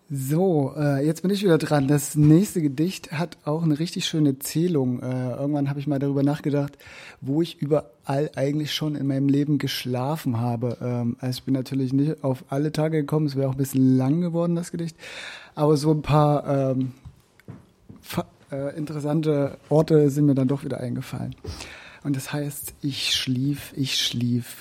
So, jetzt bin ich wieder dran. Das nächste Gedicht hat auch eine richtig schöne Zählung. Irgendwann habe ich mal darüber nachgedacht, wo ich überall eigentlich schon in meinem Leben geschlafen habe. Also ich bin natürlich nicht auf alle Tage gekommen, es wäre auch ein bisschen lang geworden, das Gedicht. Aber so ein paar interessante Orte sind mir dann doch wieder eingefallen. Und das heißt, ich schlief, ich schlief.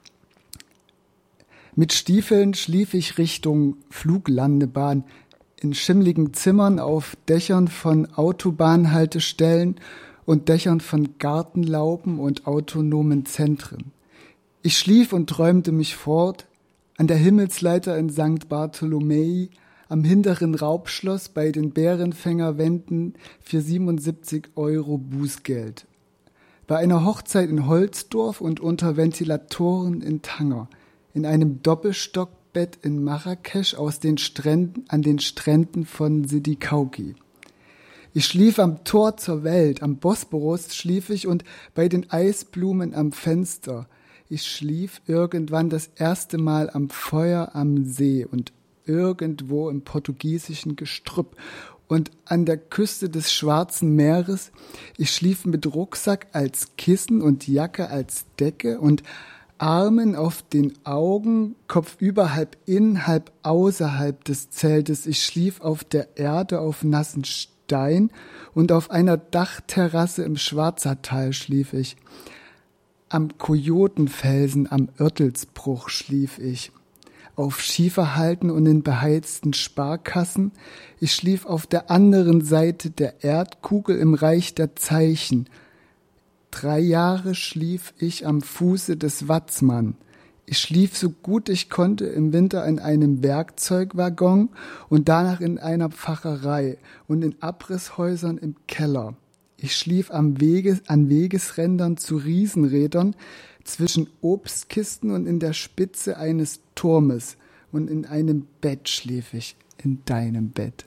Mit Stiefeln schlief ich Richtung Fluglandebahn, in schimmligen Zimmern auf Dächern von Autobahnhaltestellen und Dächern von Gartenlauben und autonomen Zentren. Ich schlief und träumte mich fort, an der Himmelsleiter in St. Bartholomä, am hinteren Raubschloss bei den Bärenfängerwänden für 77 € Bußgeld. Bei einer Hochzeit in Holzdorf und unter Ventilatoren in Tanger. In einem Doppelstockbett in Marrakesch an den Stränden von Sidi Kauki. Ich schlief am Tor zur Welt, am Bosporus schlief ich und bei den Eisblumen am Fenster. Ich schlief irgendwann das erste Mal am Feuer am See und irgendwo im portugiesischen Gestrüpp und an der Küste des Schwarzen Meeres. Ich schlief mit Rucksack als Kissen und Jacke als Decke und Armen auf den Augen, kopfüber halb in, halb außerhalb des Zeltes. Ich schlief auf der Erde auf nassen Stein und auf einer Dachterrasse im Schwarzertal schlief ich. Am Kojotenfelsen am Oertelsbruch schlief ich. Auf Schieferhalden und in beheizten Sparkassen. Ich schlief auf der anderen Seite der Erdkugel im Reich der Zeichen. 3 Jahre schlief ich am Fuße des Watzmann. Ich schlief so gut ich konnte im Winter in einem Werkzeugwaggon und danach in einer Pfarrerei und in Abrisshäusern im Keller. Ich schlief an Wegesrändern zu Riesenrädern, zwischen Obstkisten und in der Spitze eines Turmes. Und in einem Bett schlief ich, in deinem Bett.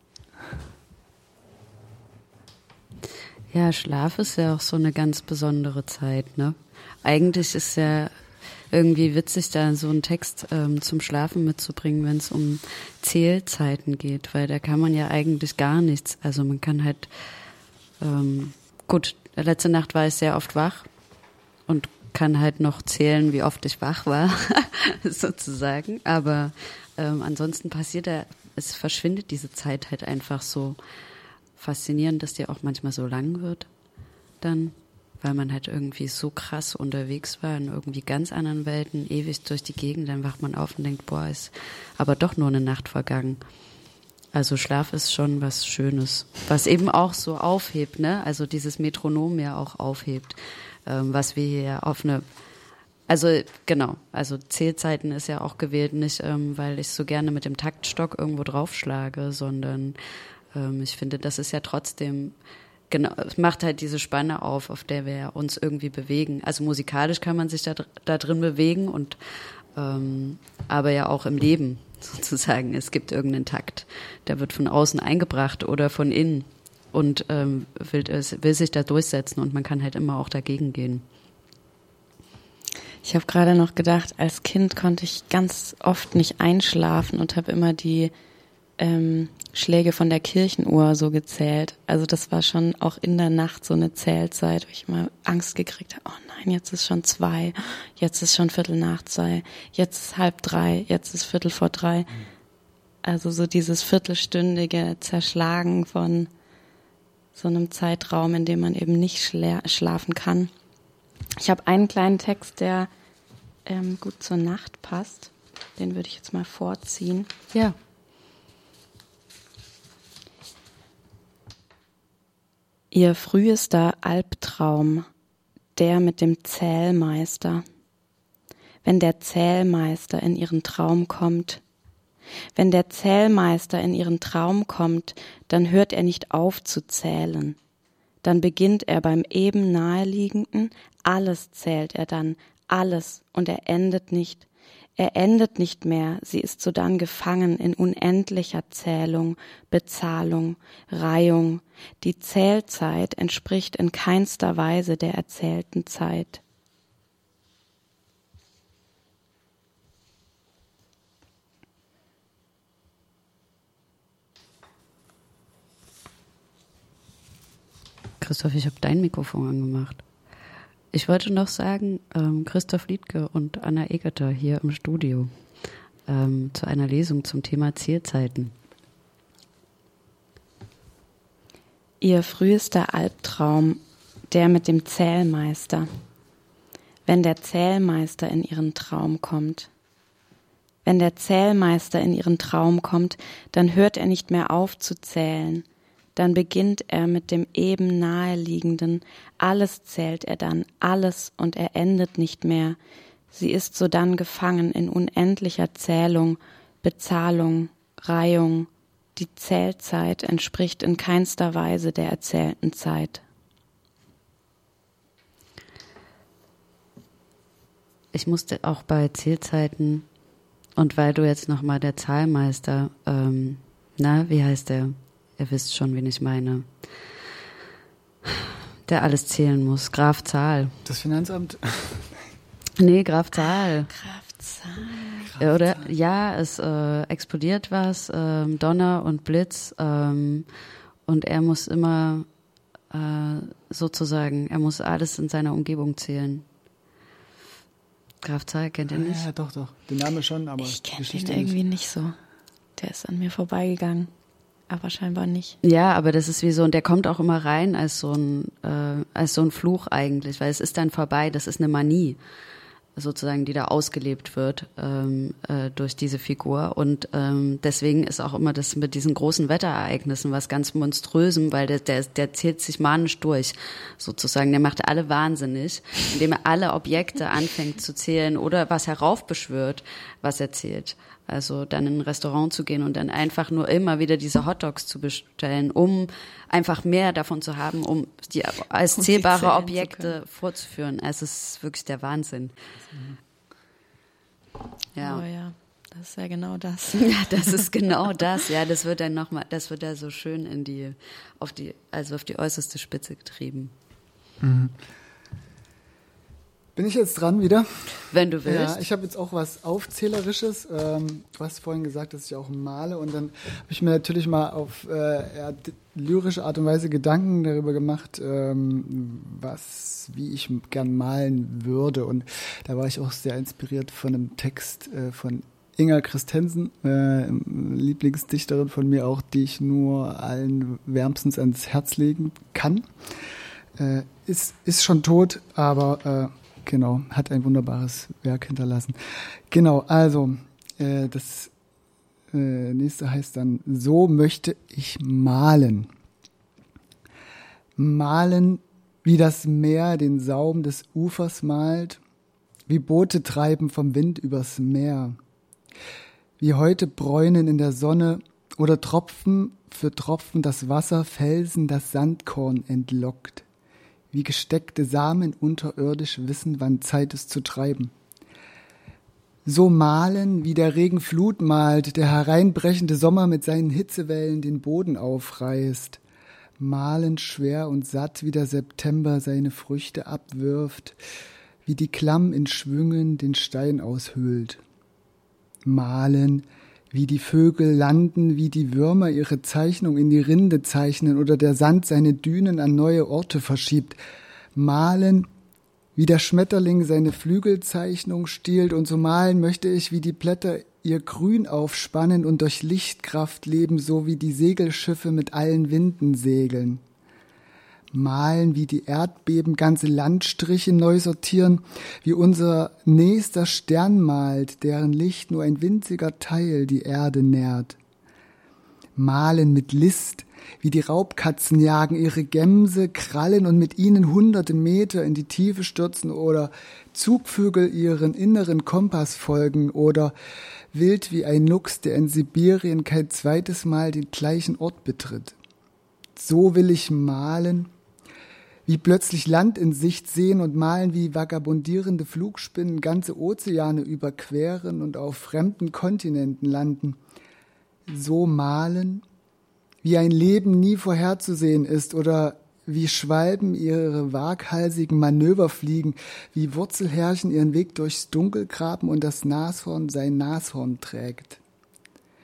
Ja, Schlaf ist ja auch so eine ganz besondere Zeit, ne? Eigentlich ist ja irgendwie witzig, da so einen Text zum Schlafen mitzubringen, wenn es um Zählzeiten geht, weil da kann man ja eigentlich gar nichts. Also man kann halt, gut, letzte Nacht war ich sehr oft wach und kann halt noch zählen, wie oft ich wach war, sozusagen. Aber ansonsten es verschwindet diese Zeit halt einfach so. Faszinierend, dass die auch manchmal so lang wird dann, weil man halt irgendwie so krass unterwegs war in irgendwie ganz anderen Welten, ewig durch die Gegend, dann wacht man auf und denkt, boah, ist aber doch nur eine Nacht vergangen. Also Schlaf ist schon was Schönes, was eben auch so aufhebt, ne? Also dieses Metronom ja auch aufhebt, was wir hier also Zählzeiten ist ja auch gewählt, nicht weil ich so gerne mit dem Taktstock irgendwo draufschlage, sondern ich finde, das ist ja trotzdem, genau, es macht halt diese Spanne auf der wir uns irgendwie bewegen. Also musikalisch kann man sich da drin bewegen und aber ja auch im Leben sozusagen. Es gibt irgendeinen Takt, der wird von außen eingebracht oder von innen und will sich da durchsetzen und man kann halt immer auch dagegen gehen. Ich habe gerade noch gedacht, als Kind konnte ich ganz oft nicht einschlafen und habe immer die Schläge von der Kirchenuhr so gezählt. Also das war schon auch in der Nacht so eine Zählzeit, wo ich immer Angst gekriegt habe. Oh nein, jetzt ist schon 2, jetzt ist schon 2:15, jetzt ist 2:30, jetzt ist 2:45. Also so dieses viertelstündige Zerschlagen von so einem Zeitraum, in dem man eben nicht schlafen kann. Ich habe einen kleinen Text, der gut zur Nacht passt. Den würde ich jetzt mal vorziehen. Ja. Ihr frühester Albtraum, der mit dem Zählmeister. Wenn der Zählmeister in ihren Traum kommt, wenn der Zählmeister in ihren Traum kommt, dann hört er nicht auf zu zählen. Dann beginnt er beim eben Naheliegenden, alles zählt er dann, alles, und er endet nicht. Er endet nicht mehr, sie ist sodann gefangen in unendlicher Zählung, Bezahlung, Reihung. Die Zählzeit entspricht in keinster Weise der erzählten Zeit. Christoph, ich habe dein Mikrofon angemacht. Ich wollte noch sagen, Christoph Liedtke und Anna Egerter hier im Studio zu einer Lesung zum Thema Zählzeiten. Ihr frühester Albtraum, der mit dem Zählmeister. Wenn der Zählmeister in ihren Traum kommt. Wenn der Zählmeister in ihren Traum kommt, dann hört er nicht mehr auf zu zählen. Dann beginnt er mit dem eben Naheliegenden. Alles zählt er dann, alles, und er endet nicht mehr. Sie ist sodann gefangen in unendlicher Zählung, Bezahlung, Reihung. Die Zählzeit entspricht in keinster Weise der erzählten Zeit. Ich musste auch bei Zählzeiten, und weil du jetzt nochmal der Zahlmeister, wie heißt der? Ihr wisst schon, wen ich meine. Der alles zählen muss. Graf Zahl. Das Finanzamt? Nee, Graf Zahl. Graf Zahl. Oder, ja, es explodiert was, Donner und Blitz, und er muss immer sozusagen, er muss alles in seiner Umgebung zählen. Graf Zahl, kennt ihr nicht? Ja, doch. Den Namen schon, aber ich kenne den irgendwie nicht so. Der ist an mir vorbeigegangen. Aber scheinbar nicht. Ja, aber das ist wie so, und der kommt auch immer rein als so ein Fluch eigentlich, weil es ist dann vorbei, das ist eine Manie sozusagen, die da ausgelebt wird durch diese Figur, und deswegen ist auch immer das mit diesen großen Wetterereignissen was ganz Monströsem, weil der zählt sich manisch durch sozusagen, der macht alle wahnsinnig, indem er alle Objekte anfängt zu zählen oder was heraufbeschwört, was er zählt. Also dann in ein Restaurant zu gehen und dann einfach nur immer wieder diese Hotdogs zu bestellen, um einfach mehr davon zu haben, um die als zählbare Objekte vorzuführen. Es ist wirklich der Wahnsinn. Ja. Oh ja, das ist ja genau das. Ja, das ist genau das. Ja, das wird dann so schön auf die äußerste Spitze getrieben. Mhm. Bin ich jetzt dran wieder? Wenn du willst. Ja, ich habe jetzt auch was Aufzählerisches. Du hast vorhin gesagt, dass ich auch male, und dann habe ich mir natürlich mal auf lyrische Art und Weise Gedanken darüber gemacht, wie ich gern malen würde. Und da war ich auch sehr inspiriert von einem Text von Inger Christensen, Lieblingsdichterin von mir auch, die ich nur allen wärmstens ans Herz legen kann. Ist schon tot, aber genau, hat ein wunderbares Werk hinterlassen. Genau, also das nächste heißt dann: So möchte ich malen. Malen, wie das Meer den Saum des Ufers malt, wie Boote treiben vom Wind übers Meer, wie heute bräunen in der Sonne oder Tropfen für Tropfen das Wasser Felsen das Sandkorn entlockt. Wie gesteckte Samen unterirdisch wissen, wann Zeit ist zu treiben. So malen, wie der Regen Flut malt, der hereinbrechende Sommer mit seinen Hitzewellen den Boden aufreißt. Malen schwer und satt, wie der September seine Früchte abwirft, wie die Klamm in Schwüngen den Stein aushöhlt. Malen, wie die Vögel landen, wie die Würmer ihre Zeichnung in die Rinde zeichnen oder der Sand seine Dünen an neue Orte verschiebt. Malen, wie der Schmetterling seine Flügelzeichnung stiehlt, und so malen möchte ich, wie die Blätter ihr Grün aufspannen und durch Lichtkraft leben, so wie die Segelschiffe mit allen Winden segeln. Malen, wie die Erdbeben ganze Landstriche neu sortieren, wie unser nächster Stern malt, deren Licht nur ein winziger Teil die Erde nährt. Malen mit List, wie die Raubkatzen jagen ihre Gämse, krallen und mit ihnen hunderte Meter in die Tiefe stürzen oder Zugvögel ihren inneren Kompass folgen oder wild wie ein Luchs, der in Sibirien kein zweites Mal den gleichen Ort betritt. So will ich malen, wie plötzlich Land in Sicht sehen und malen, wie vagabundierende Flugspinnen ganze Ozeane überqueren und auf fremden Kontinenten landen. So malen, wie ein Leben nie vorherzusehen ist oder wie Schwalben ihre waghalsigen Manöver fliegen, wie Wurzelhärchen ihren Weg durchs Dunkel graben und das Nashorn sein Nashorn trägt.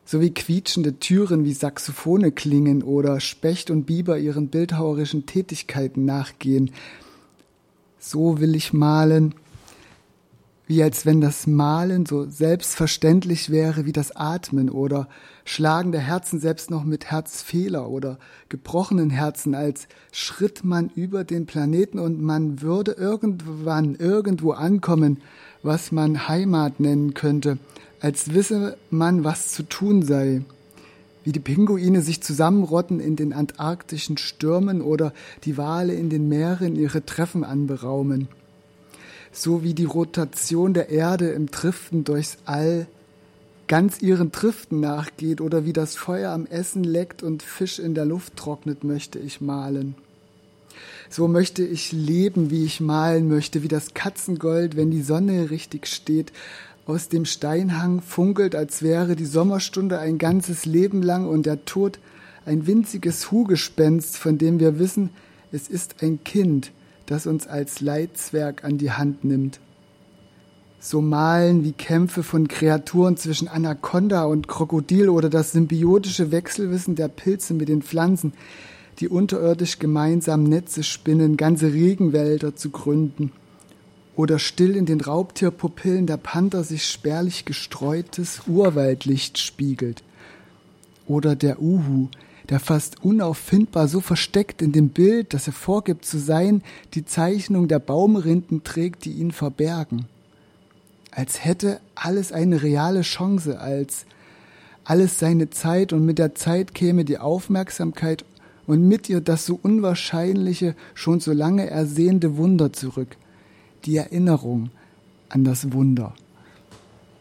sowie quietschende Türen wie Saxophone klingen oder Specht und Biber ihren bildhauerischen Tätigkeiten nachgehen. So will ich malen, wie als wenn das Malen so selbstverständlich wäre wie das Atmen oder schlagende Herzen selbst noch mit Herzfehler oder gebrochenen Herzen, als schritt man über den Planeten und man würde irgendwann irgendwo ankommen, was man Heimat nennen könnte, als wisse man, was zu tun sei. Wie die Pinguine sich zusammenrotten in den antarktischen Stürmen oder die Wale in den Meeren ihre Treffen anberaumen. So wie die Rotation der Erde im Driften durchs All ganz ihren Driften nachgeht oder wie das Feuer am Essen leckt und Fisch in der Luft trocknet, möchte ich malen. So möchte ich leben, wie ich malen möchte, wie das Katzengold, wenn die Sonne richtig steht, aus dem Steinhang funkelt, als wäre die Sommerstunde ein ganzes Leben lang und der Tod ein winziges Hugespenst, von dem wir wissen, es ist ein Kind, das uns als Leitzwerg an die Hand nimmt. So malen wie Kämpfe von Kreaturen zwischen Anaconda und Krokodil oder das symbiotische Wechselwissen der Pilze mit den Pflanzen, die unterirdisch gemeinsam Netze spinnen, ganze Regenwälder zu gründen. Oder still in den Raubtierpupillen der Panther sich spärlich gestreutes Urwaldlicht spiegelt. Oder der Uhu, der fast unauffindbar so versteckt in dem Bild, das er vorgibt zu sein, die Zeichnung der Baumrinden trägt, die ihn verbergen. Als hätte alles eine reale Chance, als alles seine Zeit und mit der Zeit käme die Aufmerksamkeit und mit ihr das so unwahrscheinliche, schon so lange ersehnte Wunder zurück, die Erinnerung an das Wunder.